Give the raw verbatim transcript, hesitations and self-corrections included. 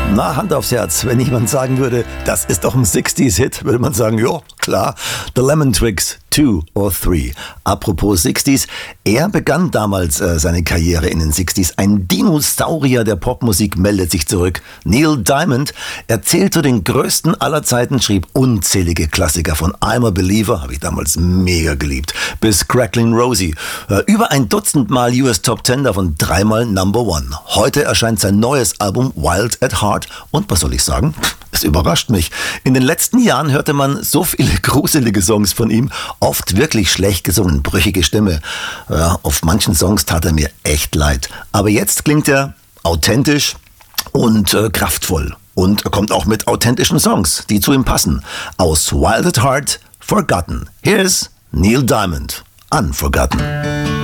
Na, Hand aufs Herz, wenn jemand sagen würde, das ist doch ein sechziger-Hit, würde man sagen, ja, klar, The Lemon Twigs, Two or Three. Apropos sechziger, er begann damals äh, seine Karriere in den sechziger. Ein Dinosaurier der Popmusik meldet sich zurück. Neil Diamond, er zählt zu den größten aller Zeiten, schrieb unzählige Klassiker von I'm a Believer, habe ich damals mega geliebt, bis Crackling Rosie. Äh, über ein Dutzend Mal U S Top Ten, davon dreimal Number One. Heute erscheint sein neues Album Wild at Heart und was soll ich sagen? Es überrascht mich. In den letzten Jahren hörte man so viele gruselige Songs von ihm, oft wirklich schlecht gesungen, brüchige Stimme. Ja, auf manchen Songs tat er mir echt leid. Aber jetzt klingt er authentisch und äh, kraftvoll. Und er kommt auch mit authentischen Songs, die zu ihm passen. Aus Wild at Heart, Forgotten. Here's Neil Diamond, Unforgotten.